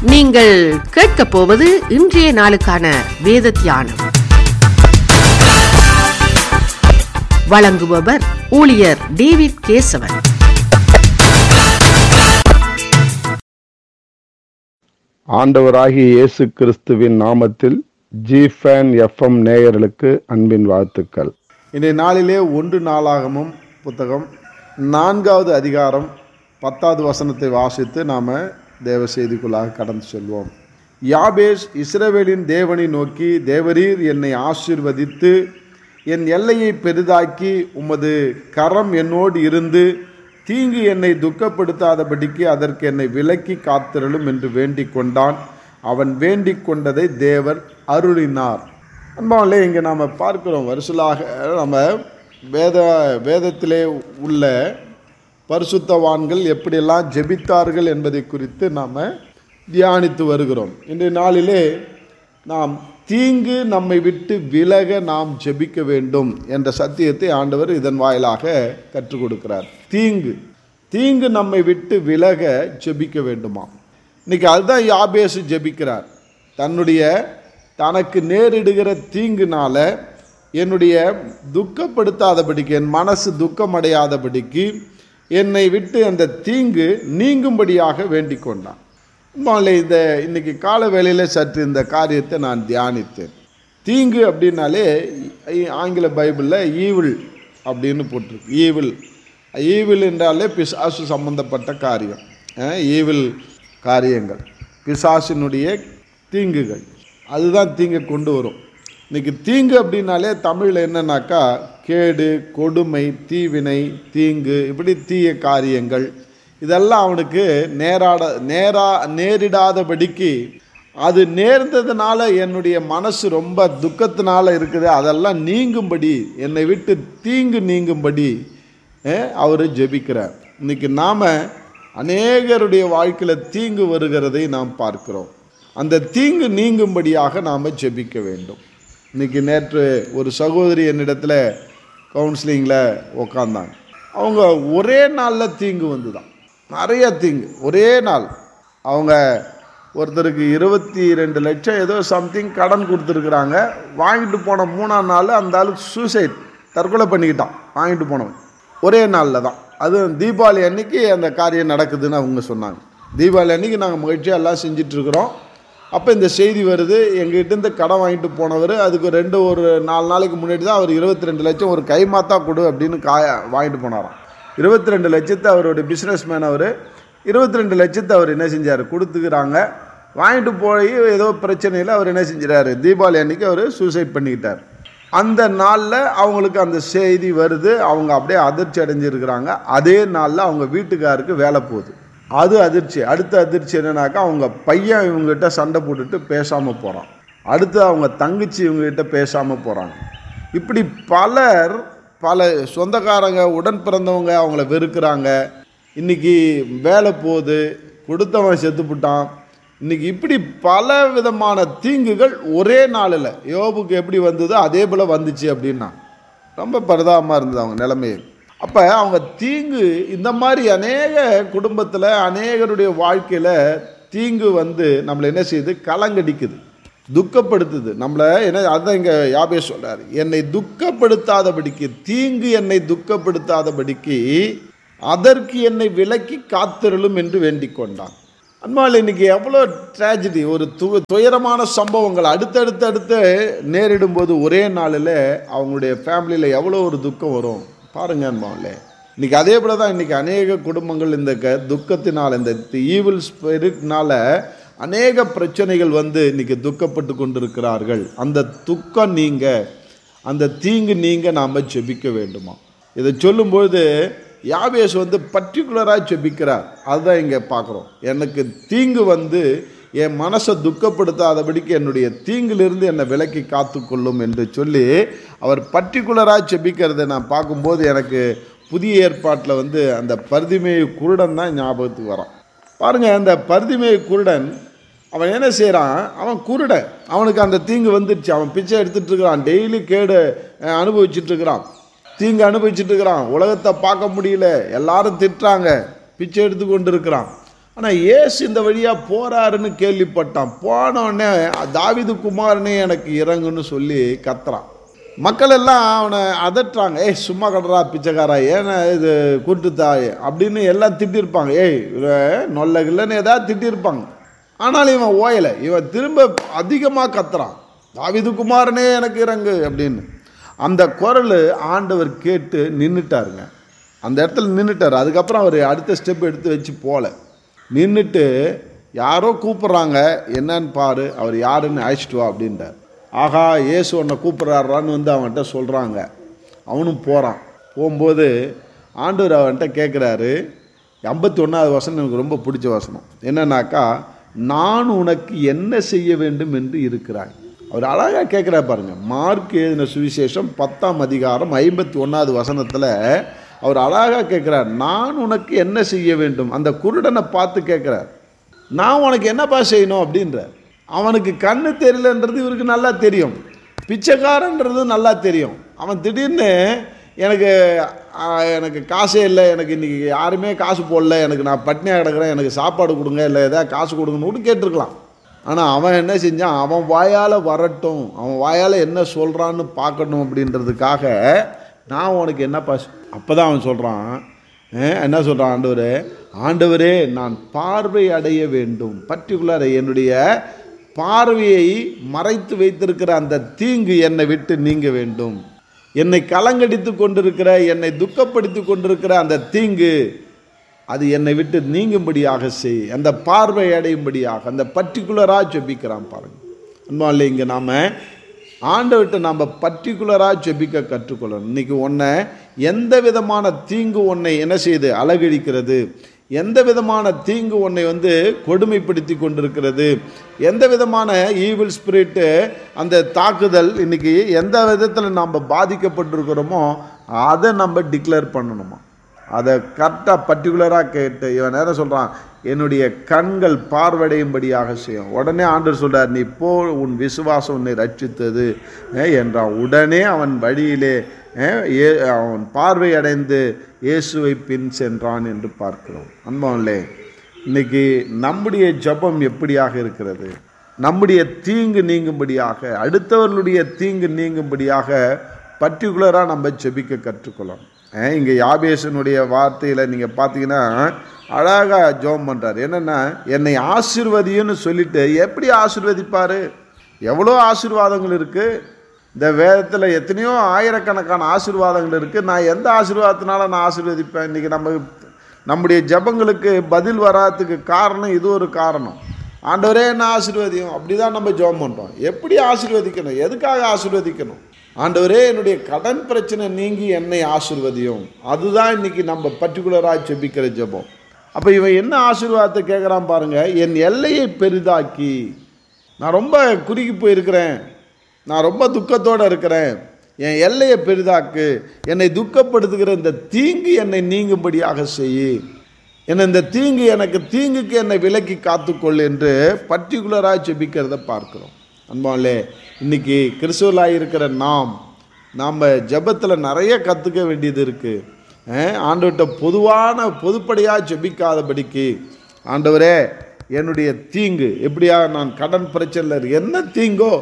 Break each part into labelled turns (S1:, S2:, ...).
S1: நீங்கள் கேட்கப் போவது இன்றைய நாளுக்கான வேத தியானம். வழங்குபவர் ஊழியர் டேவிட் கேசவன்.
S2: ஆண்டவராகிய இயேசு கிறிஸ்துவின் நாமத்தில் ஜிஃபேன் எஃப்எம் நேயர்களுக்கு அன்பின் வாழ்த்துக்கள்.
S3: இன்றைய நாளிலே 1 நாளாகமம் புத்தகம் 4வது அதிகாரம் 10வது வசனத்தை வாசித்து நாம் தேவ செய்திக்குள்ளாக கடந்து செல்வோம். யாபேஸ் இஸ்ரவேலின் தேவனை நோக்கி, தேவரீர் என்னை ஆசீர்வதித்து என் எல்லையை பெரிதாக்கி உமது கரம் என்னோடு இருந்து தீங்கு என்னை துக்கப்படுத்தாதபடிக்கு அதற்கு என்னை விலக்கி காத்திரலும் என்று வேண்டிக் கொண்டான். அவன் வேண்டிக் கொண்டதை தேவர் அருளினார். அன்பாலே, இங்கே நாம் பார்க்கிறோம், வருஷலாக நம்ம வேதத்திலே உள்ள பரிசுத்தவான்கள் எப்படியெல்லாம் ஜெபித்தார்கள் என்பதை குறித்து நாம் தியானித்து வருகிறோம். இன்றைய நாளிலே நாம் தீங்கு நம்மை விட்டு விலக நாம் ஜெபிக்க வேண்டும் என்ற சத்தியத்தை ஆண்டவர் இதன் வாயிலாக கற்றுக் கொடுக்கிறார். தீங்கு நம்மை விட்டு விலக ஜெபிக்க வேண்டுமா? இன்னைக்கு அதுதான் யாபேசு ஜெபிக்கிறார். தனக்கு நேரிடுகிற தீங்குனால என்னுடைய துக்கப்படுத்தாதபடிக்கு, என் மனசு துக்கமடையாதபடிக்கு என்னை விட்டு அந்த தீங்கு நீங்கும்படியாக வேண்டிக் கொண்டான். இன்னைக்கு கால வேளையில் சற்று இந்த காரியத்தை நான் தியானித்தேன். தீங்கு அப்படின்னாலே ஆங்கில பைபிளில் ஈவில் அப்படின்னு போட்டிருக்கு. ஈவில் என்றாலே பிசாசு சம்பந்தப்பட்ட காரியம், ஈவில் காரியங்கள், பிசாசினுடைய தீங்குகள், அதுதான் தீங்கை கொண்டு வரும். இன்றைக்கி தீங்கு அப்படின்னாலே தமிழில் என்னன்னாக்கா கேடு, கொடுமை, தீவினை, தீங்கு, இப்படி தீய காரியங்கள், இதெல்லாம் அவனுக்கு நேரிடாதபடிக்கு, அது நேர்ந்ததுனால என்னுடைய மனசு ரொம்ப துக்கத்தினால இருக்குது, அதெல்லாம் நீங்கும்படி, என்னை விட்டு தீங்கு நீங்கும்படி அவர் ஜெபிக்கிறார். இன்றைக்கி நாம் அநேகருடைய வாழ்க்கையில் தீங்கு வருகிறதை நாம் பார்க்கிறோம். அந்த தீங்கு நீங்கும்படியாக நாம் ஜெபிக்க வேண்டும். இன்றைக்கி நேற்று ஒரு சகோதரி என்னிடத்தில் கவுன்சிலிங்கில் உக்காந்தாங்க. அவங்க ஒரே நாளில் தீங்கு வந்து தான், நிறைய தீங்கு ஒரே நாள். அவங்க ஒருத்தருக்கு 22 லட்சம் ஏதோ சம்திங் கடன் கொடுத்துருக்குறாங்க. வாங்கிட்டு போன 3ஆம் நாள் அந்த ஆளுக்கு தற்கொலை பண்ணிக்கிட்டான். வாங்கிட்டு போனவன் ஒரே நாளில் தான். அதுவும் தீபாவளி அன்னைக்கு அந்த காரியம் நடக்குதுன்னு அவங்க சொன்னாங்க. தீபாவளி அன்னைக்கு நாங்கள் மகிழ்ச்சியாக எல்லாம் செஞ்சிட்ருக்குறோம். அப்போ இந்த செய்தி வருது, எங்ககிட்ட கடன் வாங்கிட்டு போனவர் அதுக்கு ஒரு 4 நாளைக்கு முன்னாடி தான் அவர் 22 லட்சம் ஒரு கைமாத்தா கொடு அப்படின்னு வாங்கிட்டு போனாராம். 22 லட்சத்தை அவருடைய பிஸ்னஸ் மேன், அவர் 22 லட்சத்தை அவர் என்ன செஞ்சார், கொடுத்துக்கிறாங்க. வாங்கிட்டு போய் ஏதோ பிரச்சனையில் அவர் என்ன செஞ்சிடாரு, தீபாவளி அன்னைக்கு அவர் சூசைட் பண்ணிக்கிட்டார். அந்த நாளில் அவங்களுக்கு அந்த செய்தி வருது. அவங்க அப்படியே அதிர்ச்சி அடைஞ்சிருக்கிறாங்க. அதே நாளில் அவங்க வீட்டுக்காருக்கு வேலை போகுது. அது அதிர்ச்சி. அடுத்த அதிர்ச்சி என்னன்னாக்கா, அவங்க பையன் இவங்ககிட்ட சண்டை போட்டுட்டு பேசாமல் போகிறான். அடுத்து அவங்க தங்கச்சி இவங்ககிட்ட பேசாமல் போகிறாங்க. இப்படி பல சொந்தக்காரங்க, உடன் பிறந்தவங்க அவங்கள வெறுக்கிறாங்க. இன்றைக்கி வேலை போகுது, கொடுத்தவன் செத்துப்புட்டான். இன்றைக்கி இப்படி பல விதமான தீங்குகள் ஒரே நாளில் யோபுக்கு எப்படி வந்ததோ அதே போல் வந்துச்சு அப்படின்னா ரொம்ப பரிதாபமாக இருந்தது அவங்க நிலைமையை. அப்போ அவங்க தீங்கு இந்த மாதிரி அநேக குடும்பத்தில், அநேகருடைய வாழ்க்கையில் தீங்கு வந்து நம்மளை என்ன செய்யுது, கலங்கடிக்குது, துக்கப்படுத்துது நம்மளை. அதுதான் இங்கே யாபேஸ் சொல்கிறார், என்னை துக்கப்படுத்தாதபடிக்கு, தீங்கு என்னை துக்கப்படுத்தாதபடிக்கு அதற்கு என்னை விலக்கி காத்திரலும் என்று வேண்டிக் கொண்டான். அன்பால், இன்னைக்கு எவ்வளோ ட்ராஜடி, ஒரு துயரமான சம்பவங்கள் அடுத்தடுத்து நேரிடும் போது ஒரே நாளில் அவங்களுடைய ஃபேமிலியில் எவ்வளோ ஒரு துக்கம் வரும் பாருங்க அன்பாவில்லை. இன்றைக்கி அதே போல தான் இன்றைக்கி அநேக குடும்பங்கள் இந்த துக்கத்தினால், இந்த ஈவில் ஸ்பிரிட்னால அநேக பிரச்சனைகள் வந்து இன்றைக்கி துக்கப்பட்டு கொண்டிருக்கிறார்கள். அந்த துக்கம் அந்த தீங்கு நாம் ஜெபிக்க வேண்டுமா? இதை சொல்லும்பொழுது யாபேஸ் வந்து பர்டிகுலராக ஜெபிக்கிறார். அதுதான் இங்கே பார்க்குறோம். எனக்கு தீங்கு வந்து என் மனசை துக்கப்படுத்தாதபடிக்கு என்னுடைய தீங்கிலிருந்து என்னை விலக்கி காத்துக்கொள்ளும் என்று சொல்லி அவர் பர்டிகுலராக ஜெபிக்கிறதை நான் பார்க்கும்போது எனக்கு புதிய ஏற்பாட்டில் வந்து அந்த பர்திமேயு குருடன் தான் ஞாபகத்துக்கு வரான். பாருங்கள், அந்த பர்திமேயு குருடன் அவன் என்ன செய்கிறான், அவன் குருடன், அவனுக்கு அந்த தீங்கு வந்துடுச்சு. அவன் பிச்சை எடுத்துகிட்டு இருக்கிறான், டெய்லி கேடு அனுபவிச்சுட்ருக்கிறான், தீங்கு அனுபவிச்சுட்டு இருக்கிறான். உலகத்தை பார்க்க முடியல, எல்லாரும் திட்டுறாங்க, பிச்சை எடுத்து கொண்டு இருக்கிறான். ஆனால் இயேசு இந்த வழியாக போகிறாருன்னு கேள்விப்பட்டான். போனோடனே தாவீது குமாரனே எனக்கு இறங்குன்னு சொல்லி கத்துறான். மக்கள் எல்லாம் அவனை அதட்டுறாங்க. சும்மா கட்டுறா பிச்சைக்காரா, ஏன்னா இது கூட்டுத்தாய் அப்படின்னு எல்லாம் திட்டிருப்பாங்க. நொல்லகில்லன்னு ஏதாவது திட்டிருப்பாங்க. ஆனாலும் இவன் ஓயலை. இவன் திரும்ப அதிகமாக கத்துறான், தாவீது குமாரனே எனக்கு இறங்கு அப்படின்னு. அந்த குரல் ஆண்டவர் கேட்டு நின்றுட்டாருங்க. அந்த இடத்துல நின்றுட்டார். அதுக்கப்புறம் அவர் அடுத்த ஸ்டெப் எடுத்து வச்சு போகல. நின்றுட்டு யாரோ கூப்பிட்றாங்க, என்னன்னு பாரு, அவர் யாருன்னு அழைச்சிட்டு வா அப்படின்றார். ஆகா, இயேசு உன்னை கூப்பிட்றாரான்னு வந்து அவன்கிட்ட சொல்கிறாங்க. அவனும் போகிறான். போகும்போது ஆண்டவர் அவன்கிட்ட கேட்குறாரு. 51வது வசனம் எனக்கு ரொம்ப பிடிச்ச வசனம். என்னன்னாக்கா, நான் உனக்கு என்ன செய்ய வேண்டும் என்று இருக்கிறாய். அவர் அழகாக கேட்குறாரு பாருங்க. மார்க் எழுதின சுவிசேஷம் 10ஆம் அதிகாரம் 51வது வசனத்தில் அவர் அழகாக கேட்குறார், நான் உனக்கு என்ன செய்ய வேண்டும். அந்த குருடனை பார்த்து கேட்குறார், நான் உனக்கு என்னப்பா செய்யணும் அப்படின்றார். அவனுக்கு கண்ணு தெரியலன்றது இவருக்கு நல்லா தெரியும், பிச்சைக்காரன்றது நல்லா தெரியும். அவன் திடீர்னு எனக்கு காசே இல்லை, எனக்கு இன்றைக்கி யாருமே காசு போடல, எனக்கு நான் பட்னியாக கிடக்கிறேன், எனக்கு சாப்பாடு கொடுங்க, இல்லை ஏதாவது காசு கொடுங்கன்னு கேட்டிருக்கலாம். ஆனால் அவன் என்ன செஞ்சான், அவன் வாயால் வரட்டும், அவன் வாயால் என்ன சொல்கிறான்னு பார்க்கணும் அப்படின்றதுக்காக நான் உனக்கு என்னப்பா. அப்போ தான் அவன் சொல்கிறான், என்ன சொல்கிறான், ஆண்டவரே நான் பார்வை அடைய வேண்டும். பர்டிகுலர் என்னுடைய பார்வையை மறைத்து வைத்திருக்கிற அந்த தீங்கு என்னை விட்டு நீங்க வேண்டும். என்னை கலங்கடித்து கொண்டிருக்கிற, என்னை துக்கப்படுத்தி கொண்டிருக்கிற அந்த தீங்கு அது என்னை விட்டு நீங்கும்படியாக செய், அந்த பார்வை அடையும்படியாக. அந்த பர்டிகுலராக ஜெபிக்கிறான் பாருங்க. அன்பாலே, இங்கே நாம் ஆண்டவர்கிட்ட நாம் பர்டிகுலராக ஜெபிக்க கற்றுக்கொள்ளணும். இன்றைக்கி உன்னை எந்த விதமான தீங்கு உன்னை என்ன செய்து அலகழிக்கிறது, எந்த விதமான தீங்கு உன்னை வந்து கொடுமைப்படுத்தி கொண்டிருக்கிறது, எந்த விதமான ஈவில் ஸ்பிரிட்டு அந்த தாக்குதல் இன்றைக்கி எந்த விதத்தில் நாம் பாதிக்கப்பட்டிருக்கிறோமோ அதை நம்ம டிக்ளேர் பண்ணணுமா. அதை கரெக்டாக பர்டிகுலராக கேட்டு இவன் நேரம் சொல்கிறான், என்னுடைய கண்கள் பார்வடையும்படியாக செய்யும். உடனே ஆண்டவர் சொல்கிறார், நீ போ, உன் விசுவாசம் உன்னை ரட்சித்தது என்றான். உடனே அவன் வழியிலே அவன் பார்வை அடைந்து இயேசுவை பின் சென்றான் என்று பார்க்கிறோம். அன்பாலே, இன்னைக்கு நம்முடைய ஜெபம் எப்படியாக இருக்கிறது? நம்முடைய தீங்கு நீங்கும்படியாக, அடுத்தவர்களுடைய தீங்கு நீங்கும்படியாக பர்டிகுலராக நம்ம ஜெபிக்க கற்றுக்கொள்ளணும். இங்கே யாபேசனுடைய வார்த்தையில் நீங்கள் பார்த்தீங்கன்னா அழகாக ஜெபம் பண்ணுறார். என்னென்னா, என்னை ஆசீர்வதின்னு சொல்லிட்டு எப்படி ஆசீர்வதிப்பார்? எவ்வளோ ஆசீர்வாதங்கள் இருக்குது இந்த வேதத்தில், எத்தனையோ ஆயிரக்கணக்கான ஆசீர்வாதங்கள் இருக்குது. நான் எந்த ஆசீர்வாதத்தினால நான் ஆசீர்வதிப்பேன்? இன்றைக்கி நம்முடைய ஜெபங்களுக்கு பதில் வராதுக்கு காரணம் இது ஒரு காரணம். ஆண்டவரே என்ன ஆசீர்வதியும், அப்படி தான் நம்ம ஜெபம் பண்ணுறோம். எப்படி ஆசீர்வதிக்கணும்? எதுக்காக ஆசீர்வதிக்கணும்? ஆண்டவரே என்னுடைய கடன் பிரச்சனை நீங்கி என்னை ஆசீர்வதியும். அதுதான் இன்றைக்கி நம்ம பர்டிகுலராக ஜெபிக்கிற ஜெபம். அப்போ இவன் என்ன ஆசீர்வாதத்தை கேட்குறான் பாருங்கள். என் எல்லையை பெரிதாக்கி, நான் ரொம்ப குறுகி போயிருக்கிறேன், நான் ரொம்ப துக்கத்தோடு இருக்கிறேன், என் எல்லையை பெரிதாக்கு, என்னை துக்கப்படுத்துகிற இந்த தீங்கு என்னை நீங்கும்படியாக செய், என்னை இந்த தீங்குக்கு என்னை விலக்கி காத்துக்கொள் என்று பர்டிகுலராக ஜெபிக்கிறத பார்க்குறோம். அன்பாலே, இன்றைக்கி கிறிஸ்துவலாக இருக்கிற நாம் ஜெபத்தில் நிறைய கற்றுக்க வேண்டியது இருக்குது. ஆண்டவர்கிட்ட பொதுப்படையாக ஜெபிக்காதபடிக்கு, ஆண்டவரே என்னுடைய தீங்கு எப்படியா, நான் கடன் பிரச்சனையில் என்ன தீங்கோ,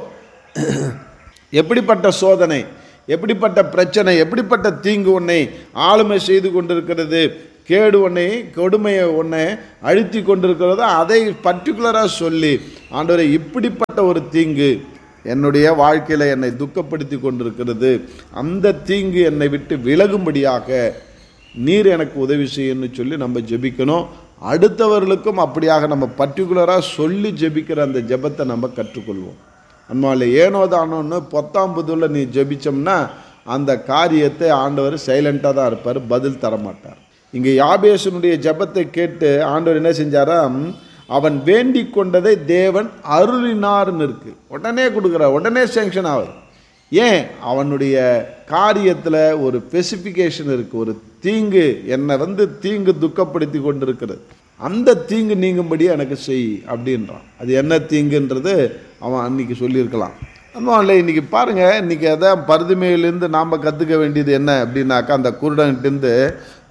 S3: எப்படிப்பட்ட சோதனை, எப்படிப்பட்ட பிரச்சனை, எப்படிப்பட்ட தீங்கு உன்னை ஆளுமை செய்து கொண்டிருக்கிறது, கேடு உன்னை, கொடுமையை உன்னை அழுத்தி கொண்டிருக்கிறதோ அதை பர்டிகுலராக சொல்லி, ஆண்டவரே இப்படிப்பட்ட ஒரு தீங்கு என்னுடைய வாழ்க்கையில் என்னை துக்கப்படுத்தி கொண்டிருக்கிறது, அந்த தீங்கு என்னை விட்டு விலகும்படியாக நீர் எனக்கு உதவி செய்யணும்னு சொல்லி நம்ம ஜெபிக்கணும். அடுத்தவர்களுக்கும் அப்படியாக நம்ம பர்டிகுலராக சொல்லி ஜெபிக்கிற அந்த ஜெபத்தை நம்ம கற்றுக்கொள்வோம். அன்பாலே, ஏனோ தானோன்னு பொத்தாம்புதுல நீ ஜெபிச்சோம்னா அந்த காரியத்தை ஆண்டவர் சைலண்ட்டாக தான் இருப்பார், பதில் தரமாட்டார். இங்கே யாபேசனுடைய ஜெபத்தை கேட்டு ஆண்டவர் என்ன செஞ்சாராம், அவன் வேண்டிக் கொண்டதை தேவன் அருளினார்னு இருக்கு. உடனே கொடுக்குறார், உடனே சேங்ஷன் ஆகுது. ஏன்? அவனுடைய காரியத்தில் ஒரு ஸ்பெசிஃபிகேஷன் இருக்குது. ஒரு தீங்கு என்னை தீங்கு துக்கப்படுத்தி கொண்டிருக்கிறது, அந்த தீங்கு நீங்கும்படி எனக்கு செய் அப்படின்றான். அது என்ன தீங்குன்றது அவன் அன்றைக்கி சொல்லியிருக்கலாம். இல்லை, இன்றைக்கி பாருங்கள், இன்றைக்கி அதான் பருதுமையிலேருந்து நாம் கற்றுக்க வேண்டியது என்ன அப்படின்னாக்கா, அந்த குருடன்கிட்டேருந்து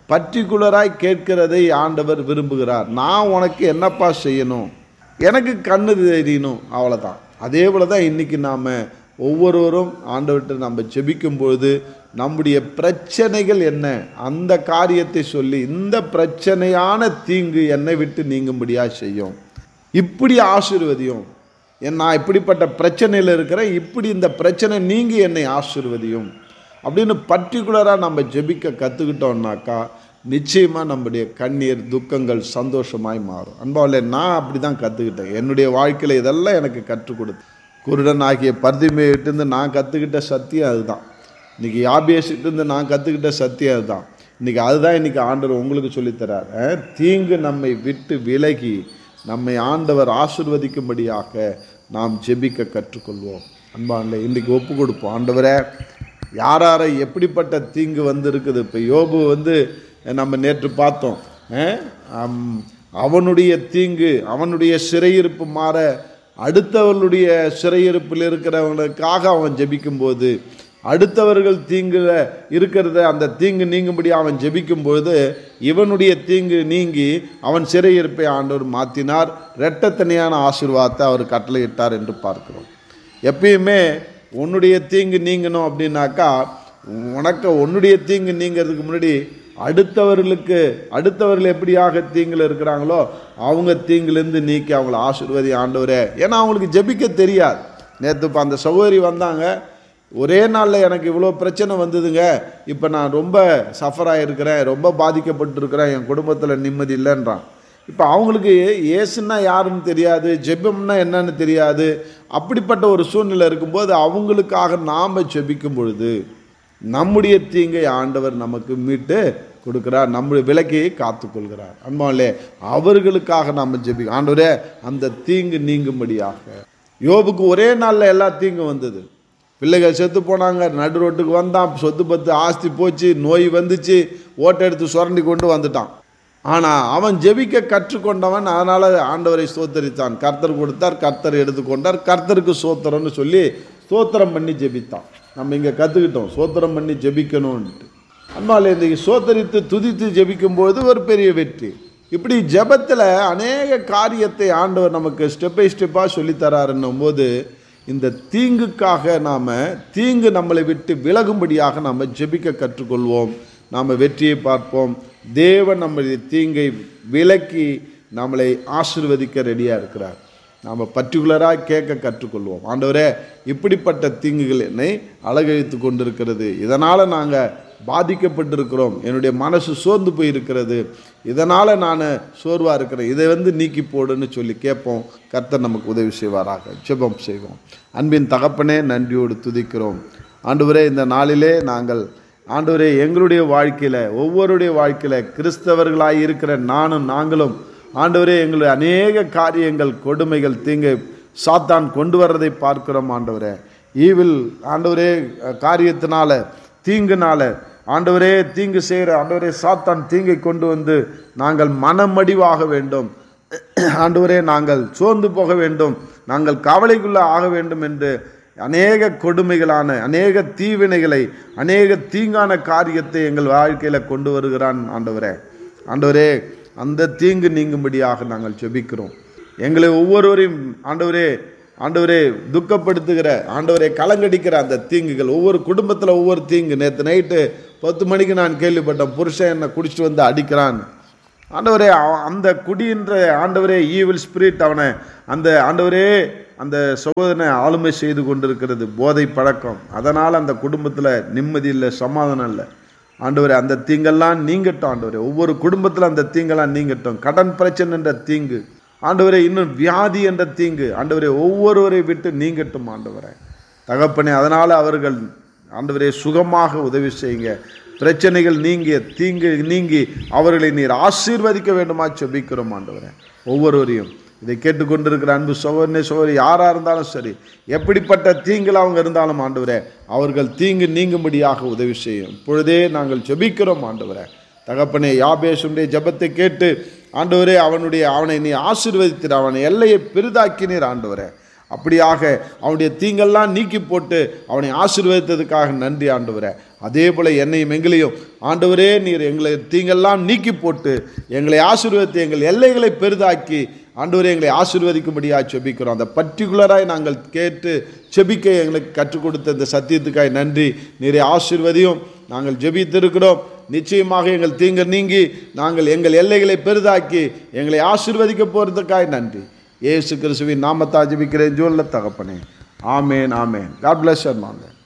S3: பர்டிகுலராய் கேட்கிறதை ஆண்டவர் விரும்புகிறார். நான் உனக்கு என்னப்பா செய்யணும், எனக்கு கண்ணு தெரியணும், அவ்வளோதான். அதே போல் தான் இன்றைக்கி நாம் ஒவ்வொருவரும் ஆண்டவர்கிட்ட நம்ம ஜெபிக்கும் பொழுது நம்முடைய பிரச்சனைகள் என்ன, அந்த காரியத்தை சொல்லி இந்த பிரச்சனையான தீங்கு என்னை விட்டு நீங்கும்படியாக செய்யும், இப்படி ஆசீர்வதியும், நான் இப்படிப்பட்ட பிரச்சனையில் இருக்கிறேன், இப்படி இந்த பிரச்சனை நீங்கி என்னை ஆசீர்வதியும் அப்படின்னு பர்டிகுலராக நம்ம ஜெபிக்க கற்றுக்கிட்டோம்னாக்கா நிச்சயமாக நம்முடைய கண்ணீர் துக்கங்கள் சந்தோஷமாய் மாறும். அன்பாவில்லை, நான் அப்படி தான் கற்றுக்கிட்டேன். என்னுடைய வாழ்க்கையில் இதெல்லாம் எனக்கு கற்றுக் கொடுத்து, குருடன் ஆகிய பர்திமேயிட்டிருந்து நான் கற்றுக்கிட்ட சத்தியம் அதுதான். இன்றைக்கி யாபேசிட்டிருந்து நான் கற்றுக்கிட்ட சத்தியம் அதுதான். இன்றைக்கி அதுதான் இன்றைக்கி ஆண்டவர் உங்களுக்கு சொல்லித்தரார். தீங்கு நம்மை விட்டு விலகி நம்மை ஆண்டவர் ஆசீர்வதிக்கும்படியாக நாம் ஜெபிக்க கற்றுக்கொள்வோம். அன்பாவில்லை, இன்றைக்கி ஒப்பு கொடுப்போம். ஆண்டவரே, யாரை எப்படிப்பட்ட தீங்கு இருக்குது. இப்போ யோபு நம்ம நேற்று பார்த்தோம். அவனுடைய தீங்கு, அவனுடைய சிறையிருப்பு மாற அடுத்தவர்களுடைய சிறையிருப்பில் இருக்கிறவங்களுக்காக அவன் ஜெபிக்கும்போது, அடுத்தவர்கள் தீங்குல இருக்கிறத அந்த தீங்கு நீங்கும்படி அவன் ஜெபிக்கும்போது இவனுடைய தீங்கு நீங்கி அவன் சிறையிருப்பை ஆண்டவர் மாற்றினார். இரட்டத்தனையான ஆசீர்வாதத்தை அவர் கட்டளையிட்டார் என்று பார்க்கிறோம். எப்பயுமே உன்னுடைய தீங்கு நீங்கணும் அப்படின்னாக்கா, உன்னுடைய தீங்கு நீங்கிறதுக்கு முன்னாடி அடுத்தவர்கள் எப்படியாக தீங்கில் இருக்கிறாங்களோ அவங்க தீங்குலேருந்து நீக்கி அவங்கள ஆசீர்வதி ஆண்டவரே. ஏன்னா அவங்களுக்கு ஜெபிக்க தெரியாது. நேற்று இப்போ அந்த சகோதரி வந்தாங்க, ஒரே நாளில் எனக்கு இவ்வளோ பிரச்சனை வந்ததுங்க, இப்போ நான் ரொம்ப சஃபராக இருக்கிறேன், ரொம்ப பாதிக்கப்பட்டிருக்கிறேன், என் குடும்பத்தில் நிம்மதி இல்லைன்றான். இப்போ அவங்களுக்கு இயேசுன்னா யாருன்னு தெரியாது, ஜெபம்னா என்னன்னு தெரியாது. அப்படிப்பட்ட ஒரு சூழ்நிலை இருக்கும்போது அவங்களுக்காக நாம் ஜெபிக்கும் பொழுது நம்முடைய தீங்கை ஆண்டவர் நமக்கு மீட்டு கொடுக்கிறார், நம்முடைய விலக்கையை காத்துக்கொள்கிறார். அன்பாலே, அவர்களுக்காக நாம் ஜெபிக்க, ஆண்டவரே அந்த தீங்கு நீங்கும்படியாக. யோபுக்கு ஒரே நாளில் எல்லா தீங்கும் வந்தது. பிள்ளைகள் செத்து போனாங்க, நடு ரோட்டுக்கு வந்தான், சொத்து பத்து ஆஸ்தி போச்சு, நோய் வந்துச்சு, ஓட்டை எடுத்து சுரண்டி கொண்டு வந்துட்டான். ஆனால் அவன் ஜெபிக்க கற்றுக்கொண்டவன், அதனால் ஆண்டவரை ஸ்தோத்தரித்தான். கர்த்தர் கொடுத்தார், கர்த்தர் எடுத்துக்கொண்டார், கர்த்தருக்கு ஸ்தோத்திரம்னு சொல்லி ஸ்தோத்திரம் பண்ணி ஜெபித்தான். நம்ம இங்கே கற்றுக்கிட்டோம் ஸ்தோத்திரம் பண்ணி ஜெபிக்கணும்ன்ட்டு. அன்பாலே, இன்றைக்கி ஸ்தோத்தரித்து துதித்து ஜெபிக்கும்போது ஒரு பெரிய வெற்றி. இப்படி ஜெபத்தில் அநேக காரியத்தை ஆண்டவர் நமக்கு ஸ்டெப் பை ஸ்டெப்பாக சொல்லித்தராருன்னும் போது இந்த தீங்குக்காக தீங்கு நம்மளை விட்டு விலகும்படியாக நாம் ஜெபிக்க கற்றுக்கொள்வோம். நாம் வெற்றியை பார்ப்போம். தேவன் நம்முடைய தீங்கை விலக்கி நம்மளை ஆசீர்வதிக்க ரெடியாக இருக்கிறார். நாம் பர்டிகுலராக கேட்க கற்றுக்கொள்வோம். ஆண்டவரே, இப்படிப்பட்ட தீங்குகள் என்னை அலகழித்து கொண்டிருக்கிறது, இதனால் நாங்கள் பாதிக்கப்பட்டிருக்கிறோம், என்னுடைய மனசு சோர்ந்து போயிருக்கிறது, இதனால் நான் சோர்வாக இருக்கிறேன், இதை நீக்கி போடுன்னு சொல்லி கேட்போம். கர்த்தர் நமக்கு உதவி செய்வாராக. ஜெபம் செய்வோம். அன்பின் தகப்பனே, நன்றியோடு துதிக்கிறோம். ஆண்டவரே, இந்த நாளிலே நாங்கள் ஆண்டவரே எங்களுடைய வாழ்க்கையில், ஒவ்வொருடைய வாழ்க்கையில் கிறிஸ்தவர்களாக இருக்கிற நாங்களும் ஆண்டவரே எங்களுடைய அநேக காரியங்கள், கொடுமைகள், தீங்கை சாத்தான் கொண்டு வர்றதை பார்க்கிறோம். ஆண்டவரே, ஈவில் ஆண்டவரே காரியத்தினால, தீங்குனால ஆண்டவரே தீங்கு செய்கிற ஆண்டவரே சாத்தான் தீங்கை கொண்டு வந்து நாங்கள் மனமடிவாக வேண்டும், ஆண்டவரே நாங்கள் சோர்ந்து போக வேண்டும், நாங்கள் கவலைக்குள்ள ஆக வேண்டும் என்று அநேக கொடுமைகளான, அநேக தீவினைகளை, அநேக தீங்கான காரியத்தை எங்கள் வாழ்க்கையில் கொண்டு வருகிறான். ஆண்டவரே அந்த தீங்கு நீங்கும்படியாக நாங்கள் ஜெபிக்கிறோம். எங்களை ஒவ்வொருவரையும் ஆண்டவரே துக்கப்படுத்துகிற, ஆண்டவரே கலங்கடிக்கிற அந்த தீங்குகள், ஒவ்வொரு குடும்பத்தில் ஒவ்வொரு தீங்கு. நேற்று நைட்டு 10 மணிக்கு நான் கேள்விப்பட்டேன், புருஷன் என்னை குடிச்சிட்டு வந்து அடிக்கிறான். ஆண்டவரே, அந்த குடின்ற ஆண்டவரே ஈவில் ஸ்பிரிட் அவனை அந்த சகோதரனை ஆளுமை செய்து கொண்டிருக்கிறது, போதை பழக்கம். அதனால் அந்த குடும்பத்தில் நிம்மதி இல்லை, சமாதானம் இல்லை. ஆண்டவரே, அந்த தீங்கெல்லாம் நீங்கட்டும். ஆண்டவரே, ஒவ்வொரு குடும்பத்தில் அந்த தீங்கெல்லாம் நீங்கட்டும். கடன் பிரச்சனை என்ற தீங்கு ஆண்டவரே, இன்னும் வியாதி என்ற தீங்கு ஆண்டவரே ஒவ்வொருவரை விட்டு நீங்கட்டும். ஆண்டவரே தகப்பனே, அதனால் அவர்கள் ஆண்டவரே சுகமாக உதவி செய்யுங்க. பிரச்சனைகள் நீங்கி, தீங்கு நீங்கி அவர்களை நீர் ஆசீர்வதிக்க வேண்டுமா ஜெபிக்கிறோம். ஆண்டவரே, ஒவ்வொருவரையும் இதை கேட்டுக்கொண்டிருக்கிற அன்பு சகோதரனே, சகோதரி யாராக இருந்தாலும் சரி, எப்படிப்பட்ட தீங்கில் அவங்க இருந்தாலும் ஆண்டவரே அவர்கள் தீங்கு நீங்கும்படியாக உதவி செய்யும். இப்பொழுதே நாங்கள் ஜெபிக்கிறோம். ஆண்டவரே தகப்பனே, யாபேசுடைய ஜெபத்தை கேட்டு ஆண்டவரே அவனை நீ ஆசீர்வதித்தீர், அவனை எல்லையை பெரிதாக்கினீர். ஆண்டவரே அப்படியாக அவனுடைய தீங்கெல்லாம் நீக்கி போட்டு அவனை ஆசீர்வதித்ததுக்காக நன்றி ஆண்டவரே. அதே போல் என்னையும் எங்களையும் ஆண்டவரே நீர் எங்களை தீங்கெல்லாம் நீக்கி போட்டு எங்களை ஆசீர்வதித்து எங்கள் எல்லைகளை பெரிதாக்கி ஆண்டவரே எங்களை ஆசீர்வதிக்கும்படியாக செபிக்கிறோம். அந்த பர்டிகுலராக நாங்கள் கேட்டு செபிக்க எங்களுக்கு கற்றுக் கொடுத்த இந்த சத்தியத்துக்காக நன்றி. நீரை ஆசீர்வதியும். நாங்கள் ஜெபித்திருக்கிறோம். நிச்சயமாக எங்கள் தீங்கு நீங்கி நாங்கள் எங்கள் எல்லைகளை பெரிதாக்கி எங்களை ஆசீர்வதிக்க போகிறதுக்காக நன்றி. இயேசு கிறிஸ்துவின் நாமத்தால் ஜெபிக்கிறேன் ஜீவனுள்ள தகப்பனே. ஆமேன், ஆமேன். God bless you, man.